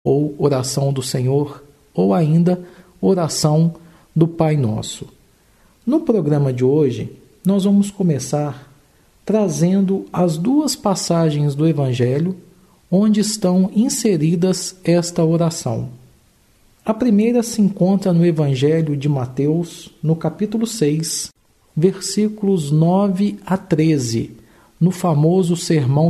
ou oração do Senhor, ou ainda oração do Pai Nosso. No programa de hoje, nós vamos começar trazendo as duas passagens do Evangelho onde estão inseridas esta oração. A primeira se encontra no Evangelho de Mateus, no capítulo 6, versículos 9 a 13, no famoso Sermão